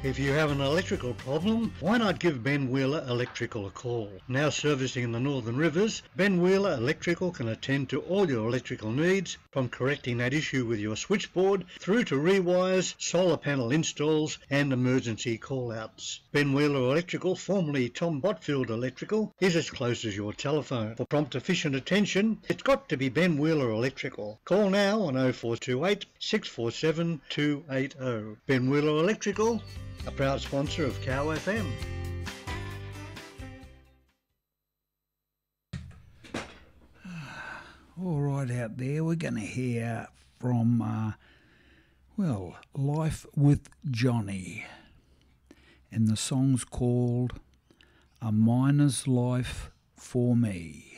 If you have an electrical problem, why not give Ben Wheeler Electrical a call? Now servicing the Northern Rivers, Ben Wheeler Electrical can attend to all your electrical needs, from correcting that issue with your switchboard through to rewires, solar panel installs and emergency call-outs. Ben Wheeler Electrical, formerly Tom Botfield Electrical, is as close as your telephone. For prompt efficient attention, it's got to be Ben Wheeler Electrical. Call now on 0428 647 280. Ben Wheeler Electrical, a proud sponsor of Cow FM. All right, out there, we're going to hear from, Life with Johnny. And the song's called A Miner's Life for Me.